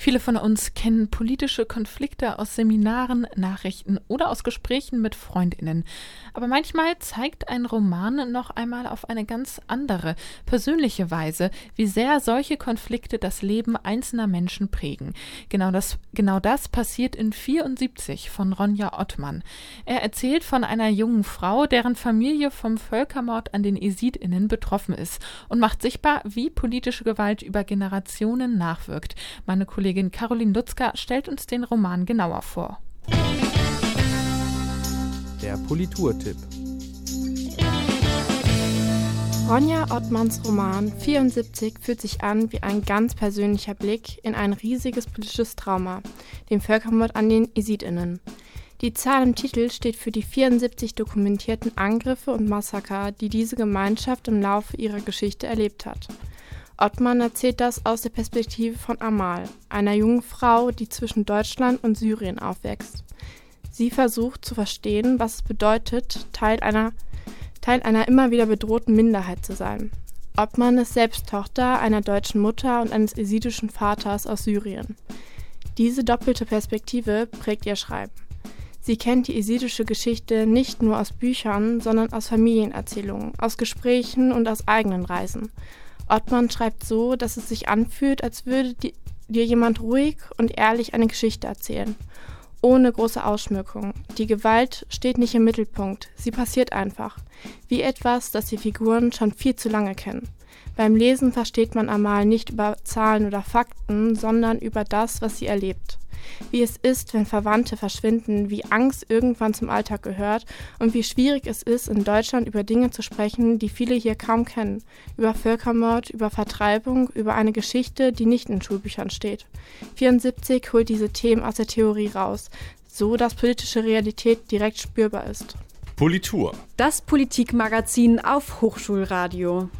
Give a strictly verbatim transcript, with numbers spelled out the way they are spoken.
Viele von uns kennen politische Konflikte aus Seminaren, Nachrichten oder aus Gesprächen mit FreundInnen. Aber manchmal zeigt ein Roman noch einmal auf eine ganz andere, persönliche Weise, wie sehr solche Konflikte das Leben einzelner Menschen prägen. Genau das, genau das passiert in vierundsiebzig von Ronja Ottmann. Er erzählt von einer jungen Frau, deren Familie vom Völkermord an den JesidInnen betroffen ist und macht sichtbar, wie politische Gewalt über Generationen nachwirkt. Meine Kollegin Caroline Lutzka stellt uns den Roman genauer vor. Der Politurtipp. Ronja Ottmanns Roman vierundsiebzig fühlt sich an wie ein ganz persönlicher Blick in ein riesiges politisches Trauma, den Völkermord an den JesidInnen. Die Zahl im Titel steht für die vierundsiebzig dokumentierten Angriffe und Massaker, die diese Gemeinschaft im Laufe ihrer Geschichte erlebt hat. Ottmann erzählt das aus der Perspektive von Amal, einer jungen Frau, die zwischen Deutschland und Syrien aufwächst. Sie versucht zu verstehen, was es bedeutet, Teil einer, Teil einer immer wieder bedrohten Minderheit zu sein. Ottmann ist selbst Tochter einer deutschen Mutter und eines jesidischen Vaters aus Syrien. Diese doppelte Perspektive prägt ihr Schreiben. Sie kennt die jesidische Geschichte nicht nur aus Büchern, sondern aus Familienerzählungen, aus Gesprächen und aus eigenen Reisen. Ottmann schreibt so, dass es sich anfühlt, als würde die, dir jemand ruhig und ehrlich eine Geschichte erzählen, ohne große Ausschmückung. Die Gewalt steht nicht im Mittelpunkt, sie passiert einfach, wie etwas, das die Figuren schon viel zu lange kennen. Beim Lesen versteht man Amal nicht über Zahlen oder Fakten, sondern über das, was sie erlebt. Wie es ist, wenn Verwandte verschwinden, wie Angst irgendwann zum Alltag gehört und wie schwierig es ist, in Deutschland über Dinge zu sprechen, die viele hier kaum kennen. Über Völkermord, über Vertreibung, über eine Geschichte, die nicht in Schulbüchern steht. vierundsiebzig holt diese Themen aus der Theorie raus, so dass politische Realität direkt spürbar ist. Politur. Das Politikmagazin auf Hochschulradio.